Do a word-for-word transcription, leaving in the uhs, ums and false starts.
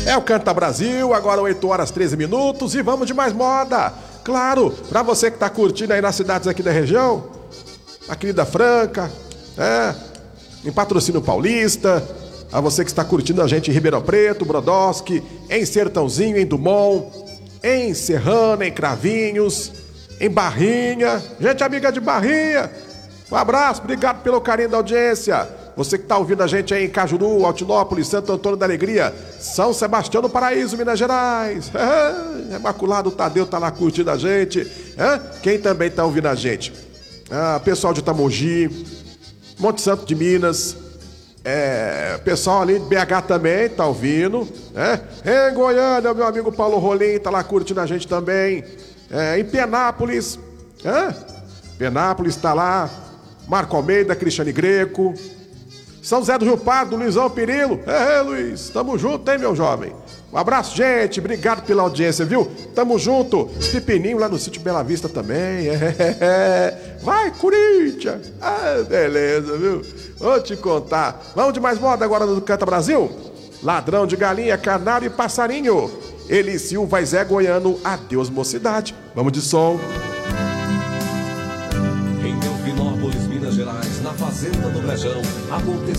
É o Canta Brasil, agora oito horas e treze minutos e vamos de mais moda. Claro, pra você que tá curtindo aí nas cidades aqui da região, a querida Franca, é, em Patrocínio Paulista, a você que está curtindo a gente em Ribeirão Preto, Brodowski, em Sertãozinho, em Dumont, em Serrana, em Cravinhos, em Barrinha, gente amiga de Barrinha, um abraço, obrigado pelo carinho da audiência. Você que está ouvindo a gente aí em Cajuru, Altinópolis, Santo Antônio da Alegria, São Sebastião do Paraíso, Minas Gerais. É, Imaculado Tadeu tá lá curtindo a gente. É? Quem também tá ouvindo a gente? Ah, pessoal de Itamogi, Monte Santo de Minas, é, pessoal ali de B H também tá ouvindo. É? Em Goiânia, meu amigo Paulo Rolim tá lá curtindo a gente também. É, em Penápolis, é? Penápolis tá lá. Marco Almeida, Cristiane Greco. São José do Rio Pardo, Luizão Pirilo. É, Luiz, tamo junto, hein, meu jovem? Um abraço, gente, obrigado pela audiência, viu? Tamo junto. Pepininho lá no sítio Bela Vista também. É. Vai, Corinthians! Ah, beleza, viu? Vou te contar. Vamos de mais moda agora no Canta Brasil? Ladrão de galinha, canário e passarinho. Eli Silva e Zé Goiano, adeus mocidade. Vamos de som. Em Delfinópolis, Minas Gerais, na Fazenda do Brejão, aconteceu